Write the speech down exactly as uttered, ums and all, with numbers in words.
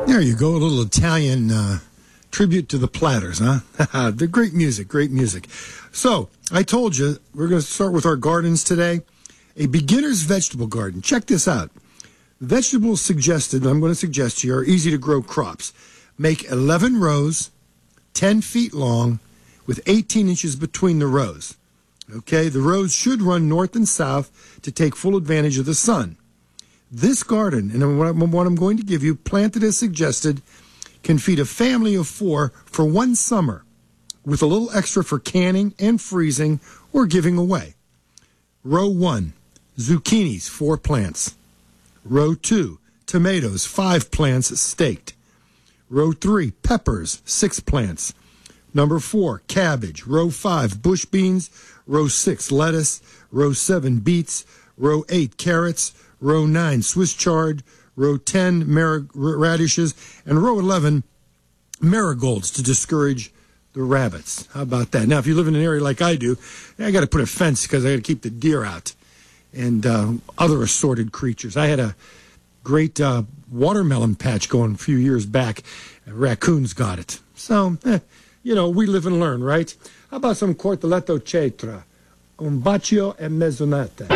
There you go, a little Italian uh, tribute to the Platters, huh? They're great music, great music. So, I told you, we're going to start with our gardens today. A beginner's vegetable garden. Check this out. Vegetables suggested, I'm going to suggest to you, are easy to grow crops. Make eleven rows, ten feet long, with eighteen inches between the rows. Okay, the rows should run north and south to take full advantage of the sun. This garden, and what I'm going to give you, planted as suggested, can feed a family of four for one summer, with a little extra for canning and freezing or giving away. Row one, zucchinis, four plants. Row two, tomatoes, five plants staked. Row three, peppers, six plants. Number four, cabbage. Row five, bush beans. Row six, lettuce. Row seven, beets. Row eight, carrots. Row nine, Swiss chard. Row ten, mar- radishes. And row eleven, marigolds to discourage the rabbits. How about that? Now, if you live in an area like I do, I got to put a fence because I got to keep the deer out and uh, other assorted creatures. I had a great uh, watermelon patch going a few years back. Raccoons got it. So, eh, you know, we live and learn, right? How about some cortoletto cetra? Un bacio e mezzonata.